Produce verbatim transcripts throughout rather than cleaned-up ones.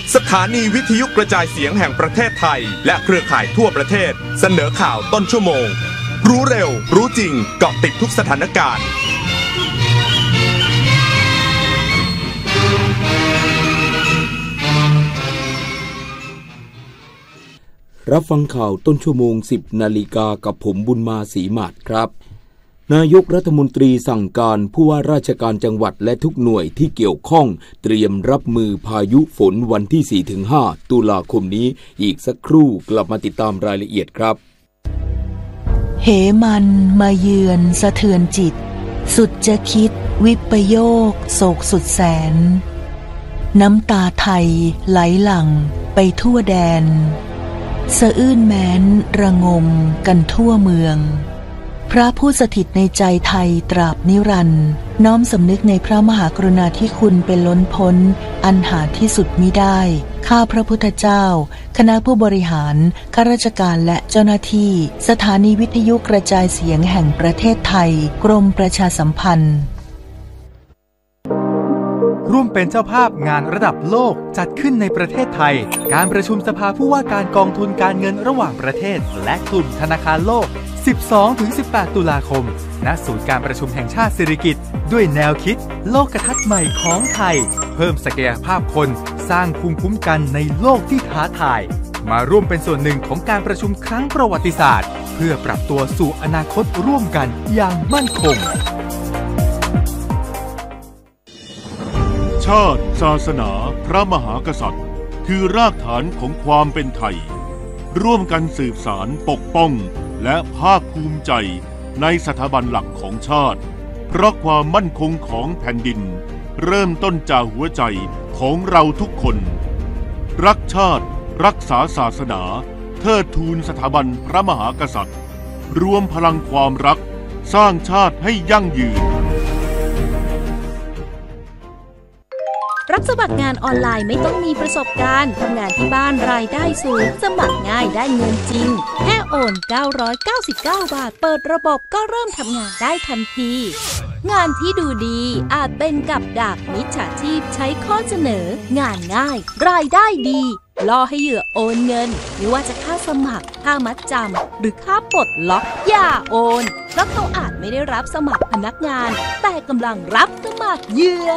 สถานีวิทยุกระจายเสียงแห่งประเทศไทยและเครือข่ายทั่วประเทศเสนอข่าวต้นชั่วโมงรู้เร็วรู้จริงเกาะติดทุกสถานการณ์รับฟังข่าวต้นชั่วโมง สิบนาฬิกากับผมบุญมาศรีมาศครับนายกรัฐมนตรีสั่งการผู้ว่าราชการจังหวัดและทุกหน่วยที่เกี่ยวข้องเตรียมรับมือพายุฝนวันที่ สี่ถึงห้า ตุลาคมนี้อีกสักครู่กลับมาติดตามรายละเอียดครับเหมันมาเยือนสะเทือนจิตสุดจะคิดวิปโยคโศกสุดแสนน้ำตาไทยไหลหลั่งไปทั่วแดนสะอื้นแม้นระงมกันทั่วเมืองพระผู้สถิตในใจไทยตราบนิรันดร์น้อมสำนึกในพระมหากรุณาธิคุณเป็นล้นพ้นอันหาที่สุดมิได้ข้าพระพุทธเจ้าคณะผู้บริหารข้าราชการและเจ้าหน้าที่สถานีวิทยุกระจายเสียงแห่งประเทศไทยกรมประชาสัมพันธ์ร่วมเป็นเจ้าภาพงานระดับโลกจัดขึ้นในประเทศไทยการประชุมสภาผู้ว่าการกองทุนการเงินระหว่างประเทศและกลุ่มธนาคารโลก สิบสองถึงสิบแปด ตุลาคมณศูนย์การประชุมแห่งชาติสิริกิติ์ด้วยแนวคิดโลกทัศน์ใหม่ของไทยเพิ่มศักยภาพคนสร้างภูมิคุ้มกันในโลกที่ท้าทายมาร่วมเป็นส่วนหนึ่งของการประชุมครั้งประวัติศาสตร์เพื่อปรับตัวสู่อนาคตร่วมกันอย่างมั่นคงชาติศาสนาพระมหากษัตริย์คือรากฐานของความเป็นไทยร่วมกันสืบสานปกป้องและภาคภูมิใจในสถาบันหลักของชาติเพราะความมั่นคงของแผ่นดินเริ่มต้นจากหัวใจของเราทุกคนรักชาติรักษาศาสนาเทิดทูนสถาบันพระมหากษัตริย์รวมพลังความรักสร้างชาติให้ยั่งยืนรับสมัครงานออนไลน์ไม่ต้องมีประสบการณ์ทำงานที่บ้านรายได้สูงสมัครง่ายได้เงินจริงแค่โอนเก้าร้อยเก้าสิบเก้าบาทเปิดระบบก็เริ่มทำงานได้ทันทีงานที่ดูดีอาจเป็นกับดักมิจฉาชีพใช้ข้อเสนองานง่ายรายได้ดีล่อให้เหยื่อโอนเงินไม่ว่าจะค่าสมัครค่ามัดจำหรือค่าปลดล็อกอย่าโอนเพราะเขาอาจไม่ได้รับสมัครพนักงานแต่กำลังรับสมัครเหยื่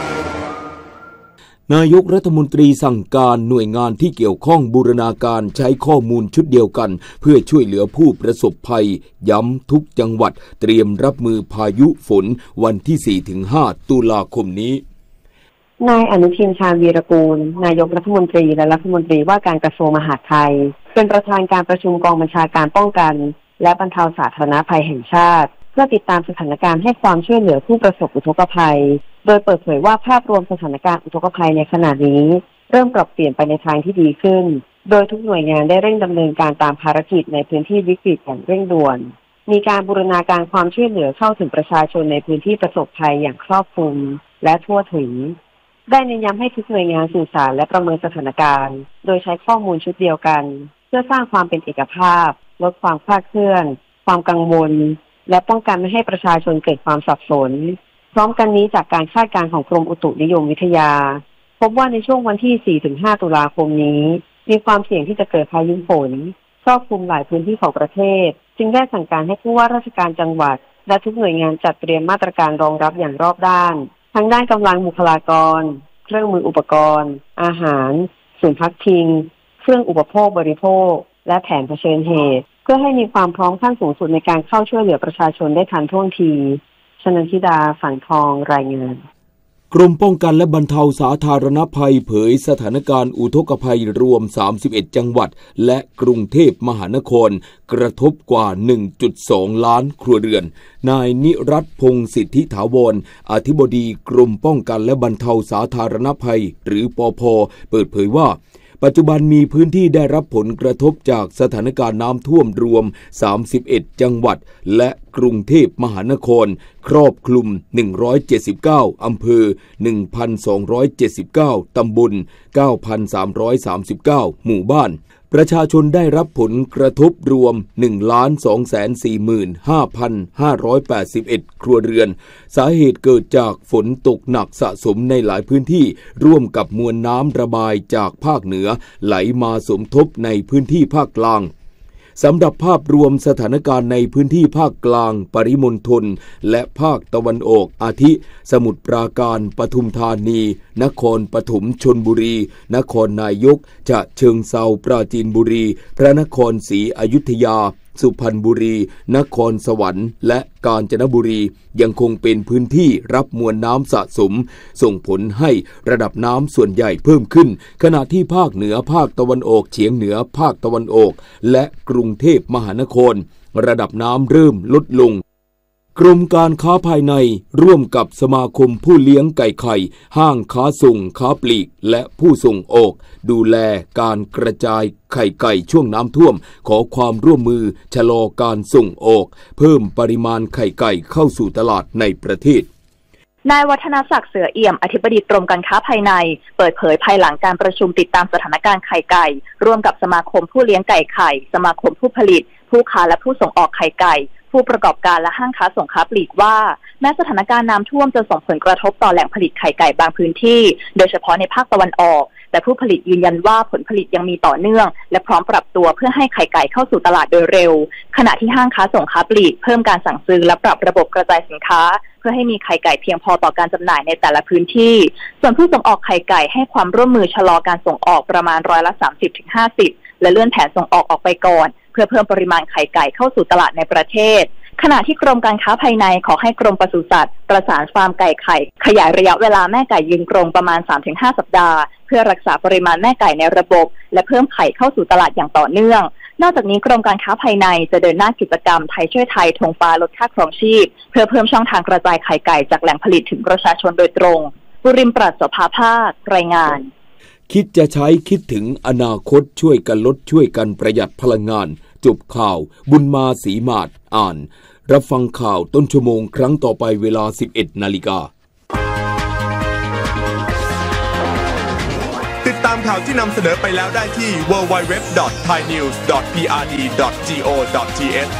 อนายกรัฐมนตรีสั่งการหน่วยงานที่เกี่ยวข้องบูรณาการใช้ข้อมูลชุดเดียวกันเพื่อช่วยเหลือผู้ประสบภัยย้ำทุกจังหวัดเตรียมรับมือพายุฝนวันที่ สี่ถึงห้า ตุลาคมนี้นายอนุทินชาญวีรกูลนายกรัฐมนตรีและรัฐมนตรีว่าการกระทรวงมหาดไทยเป็นประธานการประชุมกองบัญชาการป้องกันและบรรเทาสาธารณภัยแห่งชาติเพื่อติดตามสถานการณ์ให้ความช่วยเหลือผู้ประสบอุทกภัยโดยเปิดเผยว่าภาพรวมสถานการณ์อุทกภัยในขณะนี้เริ่มปรับเปลี่ยนไปในทางที่ดีขึ้นโดยทุกหน่วยงานได้เร่งดำเนินการตามภารกิจในพื้นที่วิกฤตอย่างเร่งด่วนมีการบูรณาการความช่วยเหลือเข้าถึงประชาชนในพื้นที่ประสบภัยอย่างครอบคลุมและทั่วถึงได้เน้นย้ำให้ทุกหน่วยงานสื่อสารและประเมินสถานการณ์โดยใช้ข้อมูลชุดเดียวกันเพื่อสร้างความเป็นเอกภาพลดความคลาดเคลื่อนความกังวลและป้องกันไม่ให้ประชาชนเกิดความสับสนพร้อมกันนี้จากการคาดการณ์ของกรมอุตุนิยมวิทยาพบว่าในช่วงวันที่ สี่ถึงห้า ตุลาคมนี้มีความเสี่ยงที่จะเกิดพายุฝนครอบคลุมหลายพื้นที่ของประเทศจึงได้สั่งการให้ผู้ว่าราชการจังหวัดและทุกหน่วยงานจัดเตรียมมาตรการรองรับอย่างรอบด้านทั้งด้านกำลังบุคลากรเครื่องมืออุปกรณ์อาหารศูนย์พักพิงเครื่องอุปโภคบริโภคและแผนเผชิญเหตุเพื่อให้มีความพร้อมขั้นสูงสุดในการเข้าช่วยเหลือประชาชนได้ทันท่วงทีชนันทิดาฝันทองรายงานกรมป้องกันและบรรเทาสาธารณภัยเผยสถานการณ์อุทกภัยรวมสามสิบเอ็ดจังหวัดและกรุงเทพมหานครกระทบกว่า หนึ่งจุดสอง ล้านครัวเรือนนายนิรัตน์พงษ์สิทธิถาวรอธิบดีกรมป้องกันและบรรเทาสาธารณภัยหรือปภ.เปิดเผยว่าปัจจุบันมีพื้นที่ได้รับผลกระทบจากสถานการณ์น้ำท่วมรวมสามสิบเอ็ดจังหวัดและกรุงเทพมหานครครอบคลุมหนึ่งร้อยเจ็ดสิบเก้าอำเภอ หนึ่งพันสองร้อยเจ็ดสิบเก้า ตำบล เก้าพันสามร้อยสามสิบเก้า หมู่บ้านประชาชนได้รับผลกระทบรวม หนึ่งล้านสองแสนสี่หมื่นห้าพันห้าร้อยแปดสิบเอ็ด ครัวเรือนสาเหตุเกิดจากฝนตกหนักสะสมในหลายพื้นที่ร่วมกับมวลน้ำระบายจากภาคเหนือไหลมาสมทบในพื้นที่ภาคกลางสำหรับภาพรวมสถานการณ์ในพื้นที่ภาคกลางปริมณฑลและภาคตะวันออกอาทิสมุทรปราการปทุมธานีนครปฐมชลบุรีนครนายกฉะเชิงเทราปราจีนบุรีพระนครศรีอยุธยาสุพรรณบุรีนครสวรรค์และกาญจนบุรียังคงเป็นพื้นที่รับมวลน้ำสะสมส่งผลให้ระดับน้ำส่วนใหญ่เพิ่มขึ้นขณะที่ภาคเหนือภาคตะวันออกเฉียงเหนือภาคตะวันออกและกรุงเทพมหานครระดับน้ำเริ่มลดลงกรมการค้าภายในร่วมกับสมาคมผู้เลี้ยงไก่ไข่ห้างค้าส่งค้าปลีกและผู้ส่งออกดูแลการกระจายไข่ไก่ช่วงน้ำท่วมขอความร่วมมือชะลอการส่งออกเพิ่มปริมาณไข่ไก่เข้าสู่ตลาดในประเทศนายวัฒนศักดิ์เสือเอี่ยมอธิบดีกรมการค้าภายในเปิดเผยภายหลังการประชุมติดตามสถานการณ์ไข่ไก่ร่วมกับสมาคมผู้เลี้ยงไก่ไข่สมาคมผู้ผลิตผู้ค้าและผู้ส่งออกไข่ไก่ผู้ประกอบการและห้างค้าส่งค้าปลีกว่าแม้สถานการณ์น้ำท่วมจะส่งผลกระทบต่อแหล่งผลิตไข่ไก่บางพื้นที่โดยเฉพาะในภาคตะวันออกแต่ผู้ผลิตยืนยันว่าผลผลิตยังมีต่อเนื่องและพร้อมปรับตัวเพื่อให้ไข่ไก่เข้าสู่ตลาดโดยเร็วขณะที่ห้างค้าส่งค้าปลีกเพิ่มการสั่งซื้อและปรับระบบกระจายสินค้าเพื่อให้มีไข่ไก่เพียงพอต่อการจำหน่ายในแต่ละพื้นที่ส่วนผู้ส่งออกไข่ไก่ให้ความร่วมมือชะลอการส่งออกประมาณร้อยละ สามสิบถึงห้าสิบ และเลื่อนแผนส่งออกออกไปก่อนเพื่อเพิ่มปริมาณไข่ไก่เข้าสู่ตลาดในประเทศขณะที่กรมการค้าภายในขอให้กรมปศุสัตว์ประสานฟาร์มไก่ไข่ขยายระยะเวลาแม่ไก่ยืนกรงประมาณ สามถึงห้า สัปดาห์เพื่อรักษาปริมาณแม่ไก่ในระบบและเพิ่มไข่เข้าสู่ตลาดอย่างต่อเนื่องนอกจากนี้กรมการค้าภายในจะเดินหน้ากิจกรรมไทยช่วยไทยธงฟ้าลดค่าครองชีพเพื่อเพิ่มช่องทางกระจายไข่ไก่จากแหล่งผลิตถึงประชาชนโดยตรงบุริมปราศโสภาภาครายงานคิดจะใช้คิดถึงอนาคตช่วยกันลดช่วยกันประหยัดพลังงานจบข่าวบุญมาศรีมาศอ่านรับฟังข่าวต้นชั่วโมงครั้งต่อไปเวลา สิบเอ็ดนาฬิกาติดตามข่าวที่นำเสนอไปแล้วได้ที่ ดับเบิลยู ดับเบิลยู ดับเบิลยู ดอท ไทยนิวส์ ดอท พี อาร์ ดี ดอท จี โอ ดอท ที เอช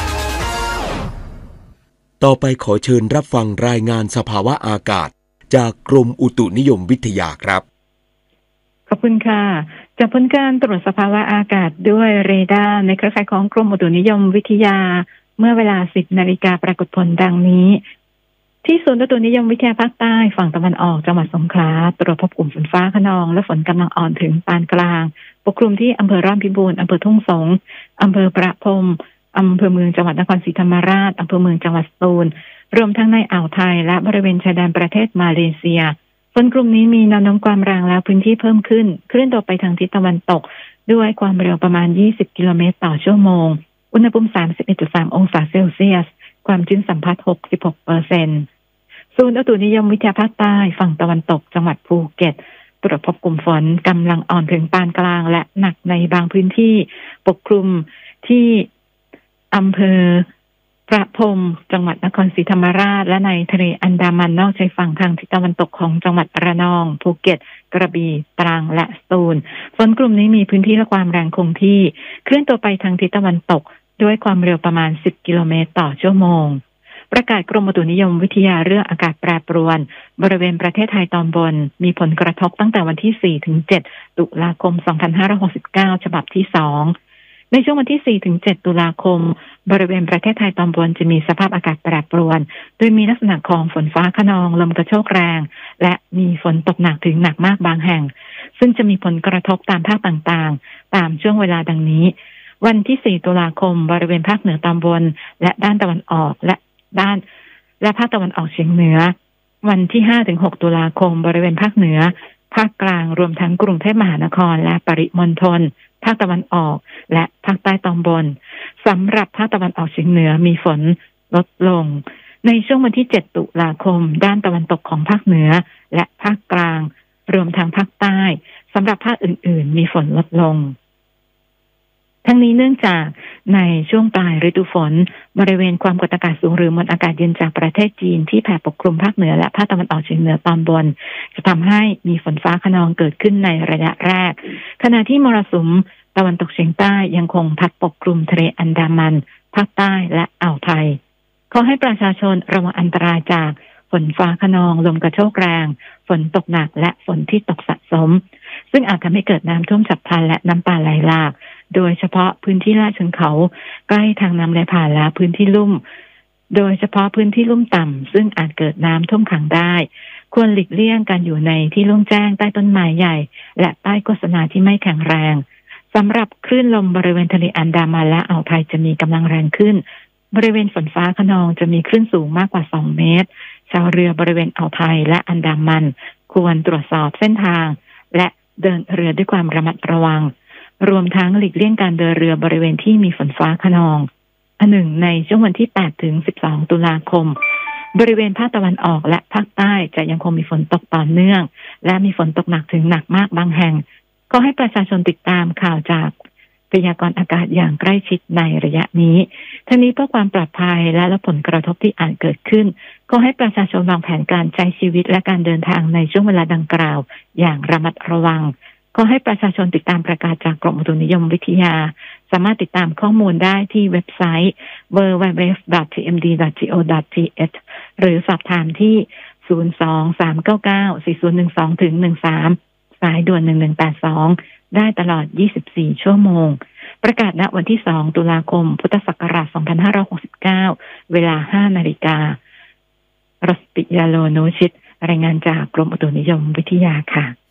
ต่อไปขอเชิญรับฟังรายงานสภาวะอากาศจากกรมอุตุนิยมวิทยาครับขอบคุณค่ะจากผลการตรวจสภาวะอากาศด้วยเรดาร์ในเครือข่ายของกรมอุตุนิยมวิทยาเมื่อเวลา สิบนาฬิกาปรากฏผลดังนี้ที่ศูนย์อุตุนิยมวิทยาภาคใต้ฝั่งตะวันออกจังหวัดสงขลาตรวจพบกลุ่มฝนฟ้าคะนองและฝนกำลังอ่อนถึงปานกลางปกคลุมที่อำเภอร่อนพิบูลอำเภอทุ่งสงอำเภอประพรมอำเภอเมืองจังหวัดนครศรีธรรมราชอำเภอเมืองจังหวัดสตูลรวมทั้งในอ่าวไทยและบริเวณชายแดนประเทศมาเลเซียฝนกลุ่มนี้มีแนวโน้มความแรงและพื้นที่เพิ่มขึ้นเคลื่อนตัวไปทางทิศตะวันตกด้วยความเร็วประมาณยี่สิบกิโลเมตรต่อชั่วโมงอุณหภูมิ สามสิบเอ็ดจุดสาม องศาเซลเซียสความชื้นสัมผัส หกสิบหกเปอร์เซ็นต์ ศูนย์อุตุนิยมวิทยาภาคใต้ฝั่งตะวันตกจังหวัดภูเก็ตตรวจพบกลุ่มฝนกำลังอ่อนถึงปานกลางและหนักในบางพื้นที่ปกคลุมที่อำเภอประพรมจังหวัดนครศรีธรรมราชและในทะเลอันดามันนอกชายฝั่งทางทิศตะวันตกของจังหวัดระนองภูเก็ตกระบี่ตรังและสตูลฝนกลุ่มนี้มีพื้นที่และความแรงคงที่เคลื่อนตัวไปทางทิศตะวันตกด้วยความเร็วประมาณสิบกิโลเมตรต่อชั่วโมงประกาศกรมอุตุนิยมวิทยาเรื่องอากาศแปรปรวนบริเวณประเทศไทยตอนบนมีผลกระทบตั้งแต่วันที่ สี่ถึงเจ็ด ตุลาคม สองพันห้าร้อยหกสิบเก้า ฉบับที่สองในช่วงวันที่ สี่ถึงเจ็ด ตุลาคมบริเวณประเทศไทยตอนบนจะมีสภาพอากาศแปรปรวนโดยมีลักษณะของฝนฟ้าคะนองลมกระโชกแรงและมีฝนตกหนักถึงหนักมากบางแห่งซึ่งจะมีผลกระทบตามภาคต่างๆตามช่วงเวลาดังนี้วันที่ สี่ ตุลาคมบริเวณภาคเหนือตอนบนและด้านตะวันออกและด้านและภาคตะวันออกเฉียงเหนือวันที่ ห้าถึงหก ตุลาคมบริเวณภาคเหนือภาคกลางรวมทั้งกรุงเทพมหานครและปริมณฑลภาคตะวันออกและภาคใต้ตอนบนสำหรับภาคตะวันออกเฉียงเหนือมีฝนลดลงในช่วงวันที่ เจ็ด ตุลาคมด้านตะวันตกของภาคเหนือและภาคกลางรวมทั้งภาคใต้สำหรับภาคอื่นๆมีฝนลดลงทั้งนี้เนื่องจากในช่วงปลายฤดูฝนบริเวณความกดอากาศสูงหรือมวลอากาศเย็นจากประเทศจีนที่แผ่ปกคลุมภาคเหนือและภาคตะวันออกเฉียงเหนือตอนบนจะทำให้มีฝนฟ้าคะนองเกิดขึ้นในระยะแรกขณะที่มรสุมตะวันตกเฉียงใต้ยังคงพัดปกคลุมทะเลอันดามันภาคใต้และอ่าวไทยขอให้ประชาชนระวังอันตรายจากฝนฟ้าคะนองลมกระโชกแรงฝนตกหนักและฝนที่ตกสะสมซึ่งอาจทำให้เกิดน้ำท่วมฉับพลันและน้ำป่าไหลหลากโดยเฉพาะพื้นที่ลาดเชิงเขาใกล้ทางน้ำไหลผ่านและพื้นที่ลุ่มโดยเฉพาะพื้นที่ลุ่มต่ำซึ่งอาจเกิดน้ำท่วมขังได้ควรหลีกเลี่ยงการอยู่ในที่โล่งแจ้งใต้ต้นไม้ใหญ่และป้ายโฆษณาที่ไม่แข็งแรงสำหรับคลื่นลมบริเวณทะเลอันดามันและอ่าวไทยจะมีกำลังแรงขึ้นบริเวณฝนฟ้าคะนองจะมีคลื่นสูงมากกว่าสองเมตรชาวเรือบริเวณอ่าวไทยและอันดามันควรตรวจสอบเส้นทางและเดินเรือด้วยความระมัดระวังรวมทั้งหลีกเลี่ยงการเดินเรือบริเวณที่มีฝนฟ้าคะนองอันหนึ่งในช่วงวันที่แปดถึงสิบสองตุลาคมบริเวณภาคตะวันออกและภาคใต้จะยังคงมีฝนตกต่อเนื่องและมีฝนตกหนักถึงหนักมากบางแห่งก็ให้ประชาชนติดตามข่าวจากพยากรณ์อากาศอย่างใกล้ชิดในระยะนี้ทั้งนี้เพื่อความปลอดภัยและลดผลกระทบที่อาจเกิดขึ้นก็ให้ประชาชนวางแผนการใช้ชีวิตและการเดินทางในช่วงเวลาดังกล่าวอย่างระมัดระวังก็ให้ประชาชนติดตามประกาศจากกรมอุตุนิยมวิทยาสามารถติดตามข้อมูลได้ที่เว็บไซต์ ดับเบิลยู ดับเบิลยู ดับเบิลยู ดอท ที เอ็ม ดี ดอท จี โอ ดอท ที เอช หรือสอบถามที่ศูนย์ สอง สาม เก้า เก้า สี่ ศูนย์ หนึ่ง สอง ถึง หนึ่ง สามสายด่วนหนึ่งหนึ่งแปดสองได้ตลอดยี่สิบสี่ชั่วโมงประกาศณวันที่สองตุลาคมพุทธศักราชสองพันห้าร้อยหกสิบเก้าเวลา ห้า นาฬิการสปิยาโลโนชิตรายงานจากกรมอุตุนิยมวิทยาค่ะ